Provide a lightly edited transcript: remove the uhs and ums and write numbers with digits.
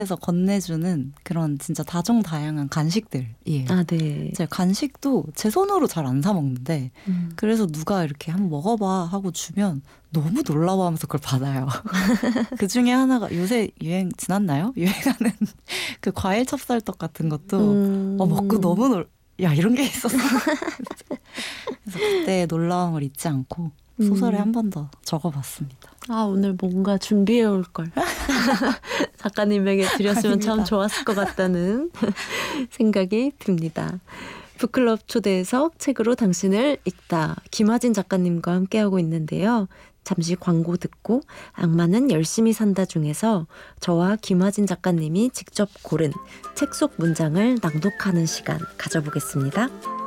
에서 건네주는 그런 진짜 다종다양한 간식들이에요. 아, 네. 제가 간식도 제 손으로 잘 안 사 먹는데 그래서 누가 이렇게 한번 먹어봐 하고 주면 너무 놀라워하면서 그걸 받아요. 그 중에 하나가 요새 지났나요? 유행하는 그 과일 찹쌀떡 같은 것도 먹고 너무 야, 이런 게 있었어. 그래서 그때 놀라움을 잊지 않고 소설에 한 번 더 적어봤습니다. 아, 오늘 뭔가 준비해 올 걸. 작가님에게 드렸으면 아닙니다. 참 좋았을 것 같다는 생각이 듭니다. 북클럽 초대석 책으로 당신을 읽다. 김하진 작가님과 함께하고 있는데요. 잠시 광고 듣고 악마는 열심히 산다 중에서 저와 김하진 작가님이 직접 고른 책 속 문장을 낭독하는 시간 가져보겠습니다.